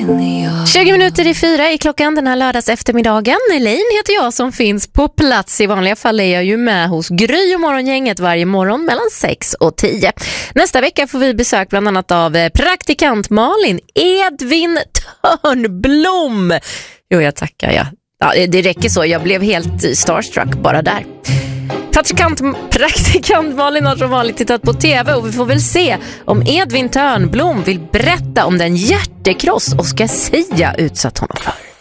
20 minuter i 4 i klockan den här lördags eftermiddagen. Elaine heter jag som finns på plats. I vanliga fall är jag ju med hos Gry och morgongänget varje morgon mellan 6 och 10. Nästa vecka får vi besök bland annat av praktikant Malin Edvin Törnblom. Jo, jag tackar. Ja, det räcker så. Jag blev helt starstruck bara där. Praktikant Malin har som vanligt tittat på tv och vi får väl se om Edvin Törnblom vill berätta om den hjärtekross Oscar Sia utsatt honom för.